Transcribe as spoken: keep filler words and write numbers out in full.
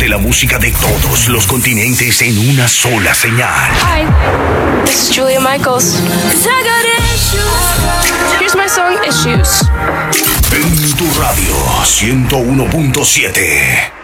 la música de todos los continentes en una sola señal. Hi, this is Julia Michaels. Here's my song, Issues. En tu radio ciento uno punto siete.